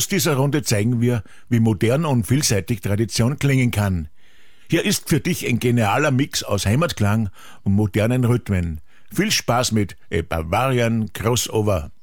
dieser Runde zeigen wir, wie modern und vielseitig Tradition klingen kann. Hier ist für dich ein genialer Mix aus Heimatklang und modernen Rhythmen. Viel Spaß mit A Bavarian Crossover.